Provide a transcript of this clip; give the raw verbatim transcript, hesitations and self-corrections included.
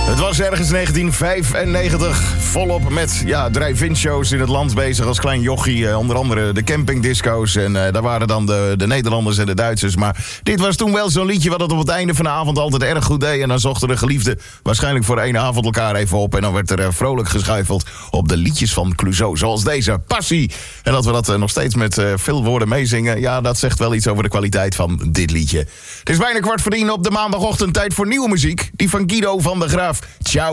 Het was ergens negentien vijfennegentig, volop met ja, drive-in shows in het land bezig als klein jochie. Uh, onder andere de campingdisco's en uh, daar waren dan de, de Nederlanders en de Duitsers. Maar dit was toen wel zo'n liedje wat het op het einde van de avond altijd erg goed deed. En dan zochten de geliefden waarschijnlijk voor één avond elkaar even op. En dan werd er uh, vrolijk geschuifeld op de liedjes van Clouseau. Zoals deze, Passie. En dat we dat uh, nog steeds met uh, veel woorden meezingen. Ja, dat zegt wel iets over de kwaliteit van dit liedje. Het is bijna kwart voor tien op de maandagochtend. Tijd voor nieuwe muziek. Die van Guido van der Graaf. Ciao.